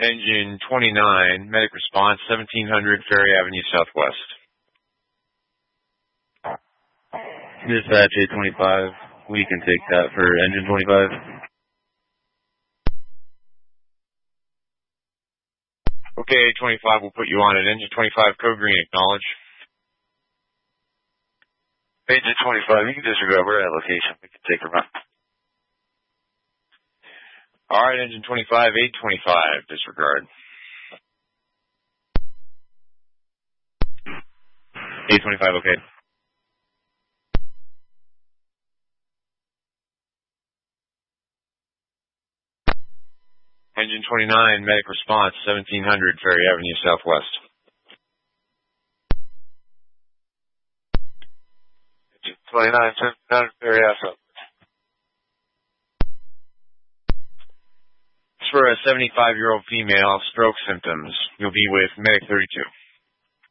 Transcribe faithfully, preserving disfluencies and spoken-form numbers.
Engine twenty-nine, medic response, seventeen hundred Ferry Avenue Southwest. Dispatch eight twenty-five, we can take that for engine twenty-five. Okay, eight twenty-five, we'll put you on it. Engine twenty-five, code green, acknowledge. Engine twenty-five, you can disregard. We're at location. We can take a run. All right, engine twenty-five, eight twenty-five, disregard. eight twenty-five, okay. Engine twenty-nine, medic response, seventeen hundred Ferry Avenue Southwest. Engine twenty-nine, seventeen hundred Ferry Avenue Southwest. For a seventy-five-year-old female, stroke symptoms. You'll be with medic thirty-two.